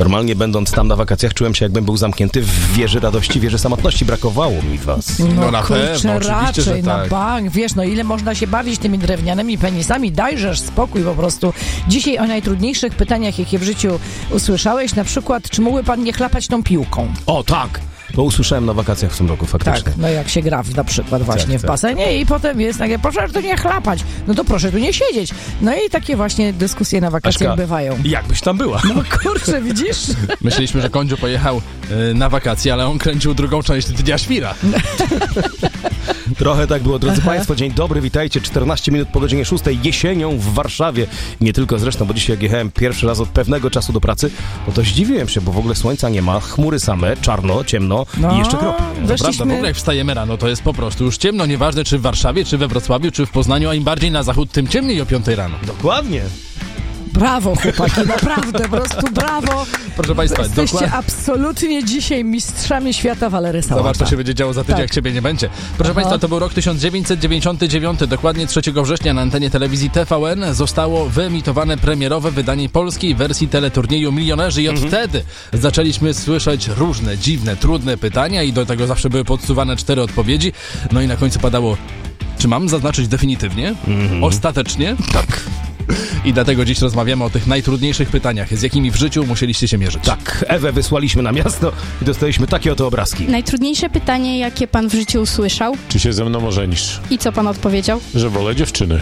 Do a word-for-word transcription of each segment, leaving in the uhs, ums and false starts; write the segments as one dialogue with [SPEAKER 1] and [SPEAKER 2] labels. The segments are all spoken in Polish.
[SPEAKER 1] Normalnie będąc tam na wakacjach czułem się, jakbym był zamknięty w wieży radości, wieży samotności. Brakowało mi was.
[SPEAKER 2] No,
[SPEAKER 3] No na
[SPEAKER 2] kurczę,
[SPEAKER 3] pewno, oczywiście,
[SPEAKER 2] raczej
[SPEAKER 3] że
[SPEAKER 2] na
[SPEAKER 3] tak.
[SPEAKER 2] bank. Wiesz, no ile można się bawić tymi drewnianymi penisami? Dajżesz spokój po prostu. Dzisiaj o najtrudniejszych pytaniach, jakie w życiu usłyszałeś, na przykład, czy mógłby pan nie chlapać tą piłką?
[SPEAKER 1] O, tak! To usłyszałem na wakacjach w tym roku, faktycznie.
[SPEAKER 2] Tak, no jak się gra w, na przykład właśnie
[SPEAKER 1] Tak,
[SPEAKER 2] w
[SPEAKER 1] tak.
[SPEAKER 2] basenie i potem jest takie, proszę tu nie chlapać, no to proszę tu nie siedzieć. No i takie właśnie dyskusje na wakacjach
[SPEAKER 1] Aśka,
[SPEAKER 2] bywają.
[SPEAKER 1] jakbyś tam była?
[SPEAKER 2] No kurczę, widzisz?
[SPEAKER 3] Myśleliśmy, że Kondziu pojechał y, na wakacje, ale on kręcił drugą część Dnia Świra.
[SPEAKER 1] Trochę tak było, drodzy Państwo. Dzień dobry, witajcie. czternaście minut po godzinie szóstej jesienią w Warszawie. Nie tylko zresztą, bo dzisiaj jak jechałem pierwszy raz od pewnego czasu do pracy, no to zdziwiłem się, bo w ogóle słońca nie ma, chmury same, czarno, ciemno
[SPEAKER 2] No,
[SPEAKER 1] i jeszcze kropki.
[SPEAKER 2] weszliśmy-
[SPEAKER 3] Prawda, w ogóle jak wstajemy rano, to jest po prostu już ciemno, nieważne czy w Warszawie, czy we Wrocławiu, czy w Poznaniu, a im bardziej na zachód, tym ciemniej o piątej rano.
[SPEAKER 1] Dokładnie.
[SPEAKER 2] Brawo, chłopaki, naprawdę, po prostu brawo.
[SPEAKER 3] Proszę Państwa,
[SPEAKER 2] Jesteście
[SPEAKER 3] dokładnie.
[SPEAKER 2] absolutnie dzisiaj mistrzami świata Walery Sałata.
[SPEAKER 3] Zobacz, co się będzie działo za tydzień,
[SPEAKER 2] Tak.
[SPEAKER 3] jak ciebie nie będzie. Proszę
[SPEAKER 2] Aha.
[SPEAKER 3] Państwa, to był rok tysiąc dziewięćset dziewięćdziesiąty dziewiąty. Dokładnie trzeciego września na antenie telewizji T V N zostało wyemitowane premierowe wydanie polskiej wersji teleturnieju Milionerzy i od wtedy zaczęliśmy słyszeć różne, dziwne, trudne pytania i do tego zawsze były podsuwane cztery odpowiedzi. No i na końcu padało, czy mam zaznaczyć definitywnie? Ostatecznie? Tak. I dlatego dziś rozmawiamy o tych najtrudniejszych pytaniach, z jakimi w życiu musieliście się mierzyć.
[SPEAKER 1] Tak, Ewę wysłaliśmy na miasto i dostaliśmy takie oto obrazki.
[SPEAKER 4] Najtrudniejsze pytanie, jakie pan w życiu usłyszał
[SPEAKER 5] Czy się ze mną ożenisz?
[SPEAKER 4] i co pan odpowiedział?
[SPEAKER 5] Że wolę dziewczyny.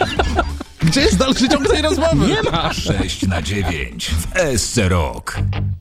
[SPEAKER 3] Gdzie jest dalszy ciąg tej rozmowy?
[SPEAKER 6] sześć na dziewięć w S C Rock.